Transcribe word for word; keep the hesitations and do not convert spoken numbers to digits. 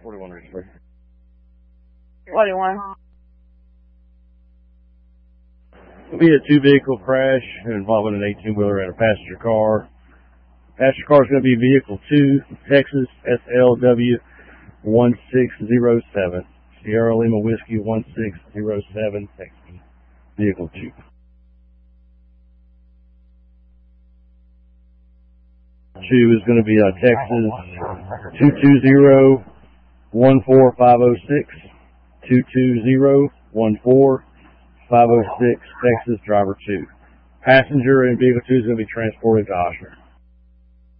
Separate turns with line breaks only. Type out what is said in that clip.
forty-one Richard.
forty-one.
It'll be a two-vehicle crash involving an eighteen-wheeler and a passenger car. Passenger car is going to be vehicle two, Texas S L W one six zero seven. Sierra Lima Whiskey one six zero seven, Texas. Vehicle two. Two is going to be a Texas two two zero one four five zero six. two two zero one four five zero six, Texas, driver two. Passenger in vehicle two is going to be transported to Oshner.